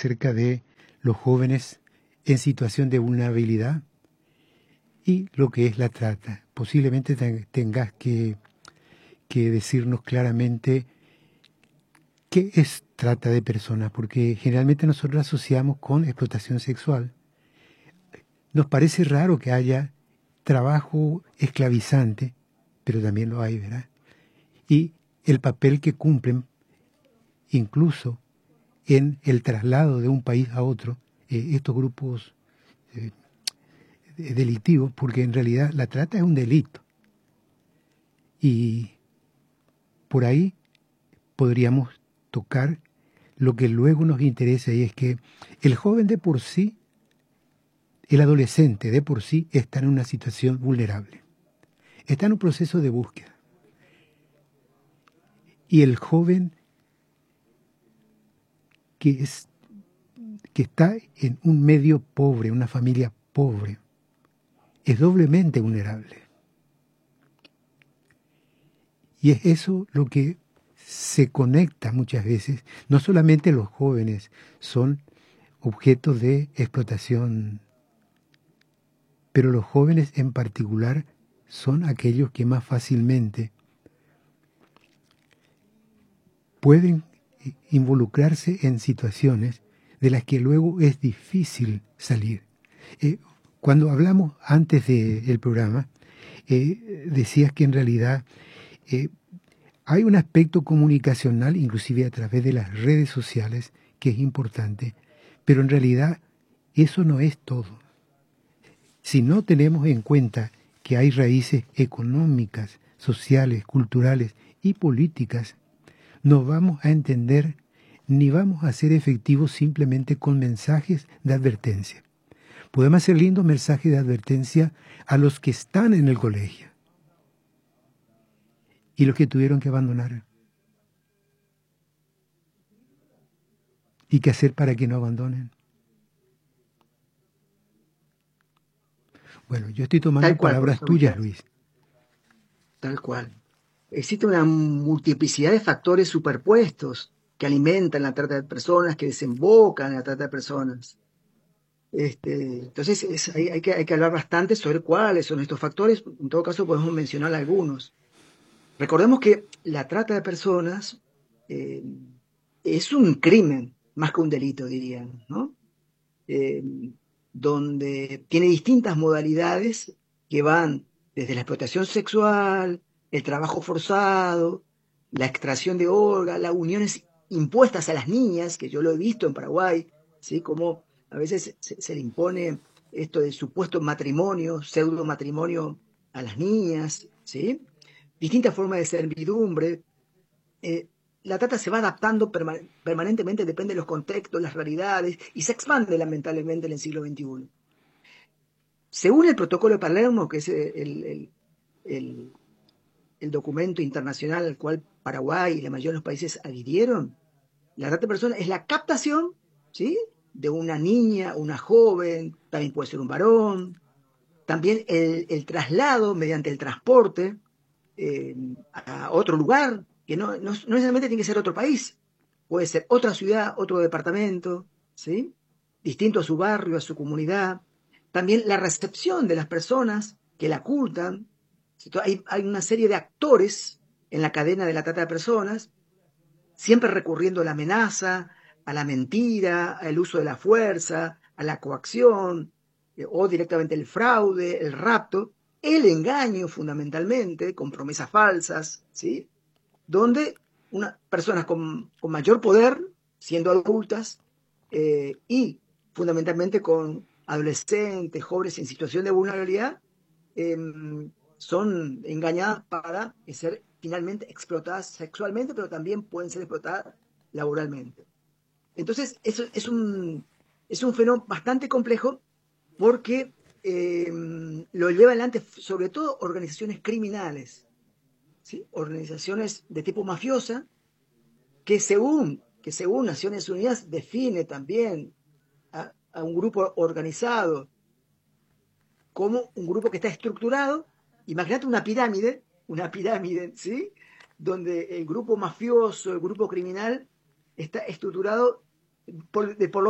acerca de los jóvenes en situación de vulnerabilidad y lo que es la trata. Posiblemente tengas que decirnos claramente qué es trata de personas, porque generalmente nosotros la asociamos con explotación sexual. Nos parece raro que haya trabajo esclavizante, pero también lo hay, ¿verdad? Y el papel que cumplen, incluso en el traslado de un país a otro, estos grupos delictivos, porque en realidad la trata es un delito. Y por ahí podríamos tocar lo que luego nos interesa, y es que el joven de por sí, el adolescente de por sí, está en una situación vulnerable. Está en un proceso de búsqueda. Y el joven que está en un medio pobre, una familia pobre, es doblemente vulnerable. Y es eso lo que se conecta muchas veces. No solamente los jóvenes son objetos de explotación, pero los jóvenes en particular son aquellos que más fácilmente pueden involucrarse en situaciones de las que luego es difícil salir. Cuando hablamos antes del programa, decías que en realidad hay un aspecto comunicacional, inclusive a través de las redes sociales, que es importante, pero en realidad eso no es todo. Si no tenemos en cuenta que hay raíces económicas, sociales, culturales y políticas, no vamos a entender ni vamos a ser efectivos simplemente con mensajes de advertencia. Podemos hacer lindos mensajes de advertencia a los que están en el colegio y los que tuvieron que abandonar. ¿Y qué hacer para que no abandonen? Bueno, yo estoy tomando Tal cual, palabras profesor tuyas, Michel. Luis. Tal cual. Existe una multiplicidad de factores superpuestos que alimentan la trata de personas, que desembocan en la trata de personas. Entonces hay que hablar bastante sobre cuáles son estos factores. En todo caso, podemos mencionar algunos. Recordemos que la trata de personas eh, es un crimen, más que un delito, dirían, ¿no? Eh, donde tiene distintas modalidades que van desde la explotación sexual, el trabajo forzado, la extracción de órganos, las uniones impuestas a las niñas, que yo lo he visto en Paraguay, ¿sí? Como a veces se le impone esto de supuesto matrimonio, pseudo matrimonio a las niñas, ¿sí? Distintas formas de servidumbre. Eh, la trata se va adaptando permanentemente, depende de los contextos, las realidades, y se expande lamentablemente en el siglo XXI. Según el protocolo de Palermo, que es el, el documento internacional al cual Paraguay y la mayoría de los países adhirieron, la trata de personas es la captación, ¿sí?, de una niña, una joven, también puede ser un varón, también el traslado mediante el transporte a otro lugar, que no necesariamente tiene que ser otro país, puede ser otra ciudad, otro departamento, ¿sí?, distinto a su barrio, a su comunidad. También la recepción de las personas que la ocultan. Hay una serie de actores en la cadena de la trata de personas, siempre recurriendo a la amenaza, a la mentira, al uso de la fuerza, a la coacción, o directamente el fraude, el rapto, el engaño fundamentalmente, con promesas falsas, ¿sí?, donde personas con mayor poder, siendo adultas, y fundamentalmente con adolescentes, jóvenes en situación de vulnerabilidad, eh, son engañadas para ser finalmente explotadas sexualmente, pero también pueden ser explotadas laboralmente. Entonces, eso es un fenómeno bastante complejo porque lo lleva adelante sobre todo organizaciones criminales, ¿sí?, organizaciones de tipo mafiosa, que según Naciones Unidas define también a un grupo organizado como un grupo que está estructurado. Imagínate una pirámide, ¿sí?, donde el grupo mafioso, el grupo criminal está estructurado por